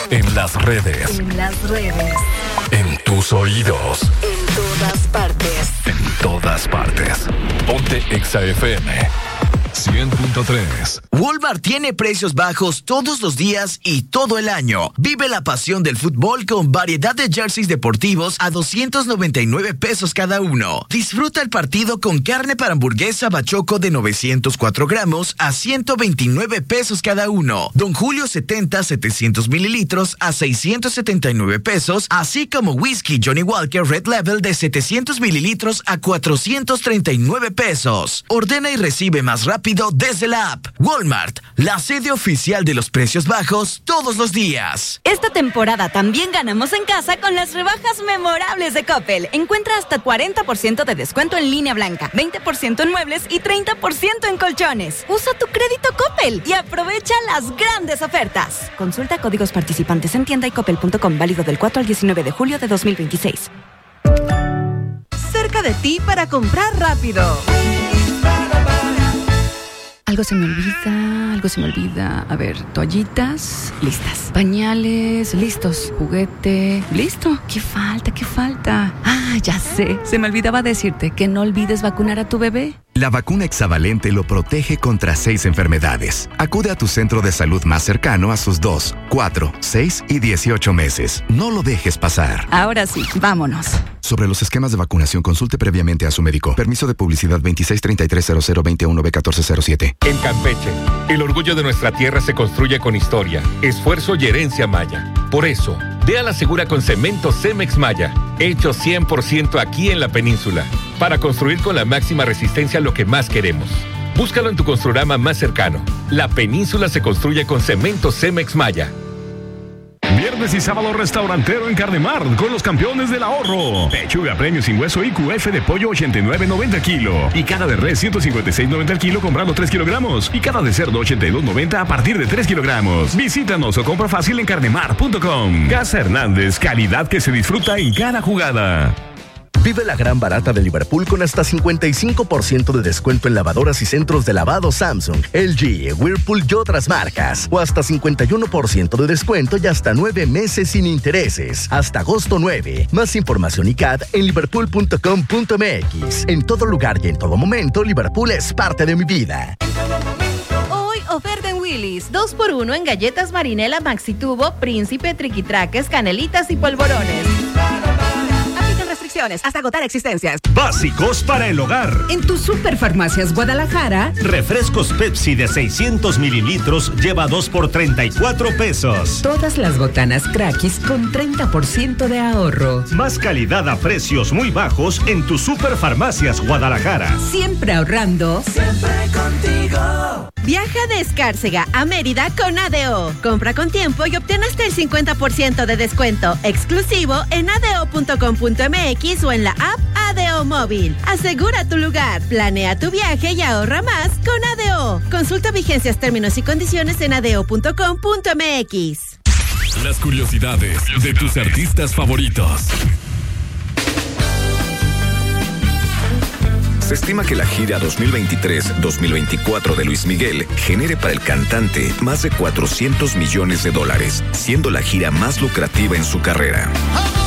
En las redes. En tus oídos. En todas partes. En todas partes. Ponte Exa FM 100.3. Walmart tiene precios bajos todos los días y todo el año. Vive la pasión del fútbol con variedad de jerseys deportivos a 299 pesos cada uno. Disfruta el partido con carne para hamburguesa bachoco de 904 gramos a 129 pesos cada uno. Don Julio 70 700 mililitros a 679 pesos, así como whisky Johnny Walker Red Label de 700 mililitros a 439 pesos. Ordena y recibe más rápido desde la app. Walmart, la sede oficial de los precios bajos todos los días. Esta temporada también ganamos en casa con las rebajas memorables de Coppel. Encuentra hasta 40% de descuento en línea blanca, 20% en muebles y 30% en colchones. Usa tu crédito Coppel y aprovecha las grandes ofertas. Consulta códigos participantes en tienda y coppel.com, válido del 4 al 19 de julio de 2026. Cerca de ti para comprar rápido. Algo se me olvida. A ver, toallitas, listas. Pañales, listos. Juguete, listo. ¿Qué falta? Ah, ya sé. Se me olvidaba decirte que no olvides vacunar a tu bebé. La vacuna hexavalente lo protege contra 6 enfermedades. Acude a tu centro de salud más cercano a sus 2, 4, 6 y 18 meses. No lo dejes pasar. Ahora sí, vámonos. Sobre los esquemas de vacunación, consulte previamente a su médico. Permiso de publicidad 26330021B1407. En Campeche, el orgullo de nuestra tierra se construye con historia, esfuerzo y herencia maya. Por eso, dé a la segura con cemento Cemex Maya, hecho 100% aquí en la península, para construir con la máxima resistencia lo que más queremos. Búscalo en tu Construrama más cercano. La península se construye con cemento Cemex Maya. Viernes y sábado restaurantero en Cardemar con los campeones del ahorro. Pechuga premio sin hueso y QF de pollo 89.90 el kilo. Y cada de res 156.90 el kilo comprando 3 kilogramos. Y cada de cerdo 82.90 a partir de 3 kilogramos. Visítanos o compra fácil en cardemar.com. Casa Hernández, calidad que se disfruta en cada jugada. Vive la gran barata de Liverpool con hasta 55% de descuento en lavadoras y centros de lavado Samsung, LG, Whirlpool y otras marcas. O hasta 51% de descuento y hasta 9 meses sin intereses. Hasta agosto 9. Más información y CAD en liverpool.com.mx. En todo lugar y en todo momento, Liverpool es parte de mi vida. Hoy oferta en Willy's. 2x1 en galletas Marinela Maxi Tubo, Príncipe, Triquitraques, Canelitas y Polvorones. Hasta agotar existencias. Básicos para el hogar. En tu Superfarmacias Guadalajara, refrescos Pepsi de 600 mililitros lleva 2 por 34 pesos. Todas las botanas Crackis con 30% de ahorro. Más calidad a precios muy bajos en tu Superfarmacias Guadalajara. Siempre ahorrando. Siempre contigo. Viaja de Escárcega a Mérida con ADO. Compra con tiempo y obtén hasta el 50% de descuento exclusivo en adeo.com.mx o en la app ADO Móvil. Asegura tu lugar, planea tu viaje y ahorra más con ADO. Consulta vigencias, términos y condiciones en adeo.com.mx. Las curiosidades de tus artistas favoritos. Se estima que la gira 2023-2024 de Luis Miguel genere para el cantante más de $400 millones, siendo la gira más lucrativa en su carrera.